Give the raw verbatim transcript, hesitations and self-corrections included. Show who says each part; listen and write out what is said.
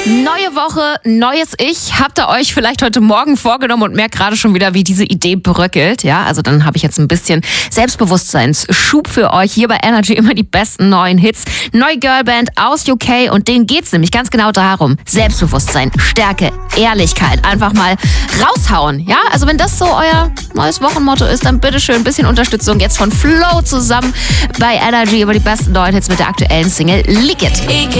Speaker 1: Neue Woche, neues Ich. Habt ihr euch vielleicht heute Morgen vorgenommen und merkt gerade schon wieder, wie diese Idee bröckelt? Ja, also dann habe ich jetzt ein bisschen Selbstbewusstseinsschub für euch. Hier bei Energy immer die besten neuen Hits. Neue Girlband aus U K und denen geht's nämlich ganz genau darum. Selbstbewusstsein, Stärke, Ehrlichkeit. Einfach mal raushauen. Ja, also wenn das so euer neues Wochenmotto ist, dann bitteschön ein bisschen Unterstützung jetzt von Flo zusammen bei Energy über die besten neuen Hits mit der aktuellen Single Lick It.